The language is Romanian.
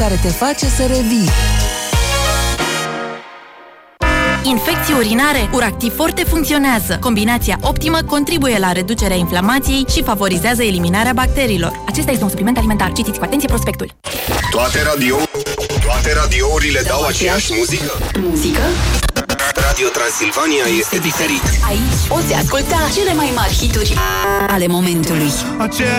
care te face să revii. Infecții urinare, Uractiv Forte funcționează. Combinația optimă contribuie la reducerea inflamației și favorizează eliminarea bacteriilor. Acesta este un supliment alimentar. Citiți cu atenție prospectul. Toate radiourile dau aceeași muzică? Muzică? Radio Transilvania este diferit. Aici poți asculta cele mai mari hituri ale momentului.